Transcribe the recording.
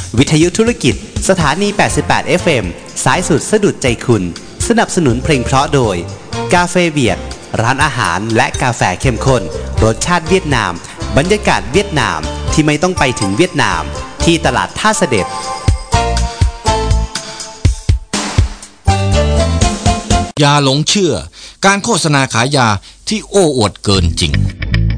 วิทยุธุรกิจสถานี88 FM สายสุดสะดุดใจคุณสนับสนุนเพลงเพราะโดยกาเฟเบียดร้านอาหารและกาแฟเข้มข้นรสชาติเวียดนามบรรยากาศเวียดนามที่ไม่ต้องไปถึงเวียดนามที่ตลาดท่าเสด็จอย่าหลงเชื่อการโฆษณาขายยาที่โอ้อวดเกินจริง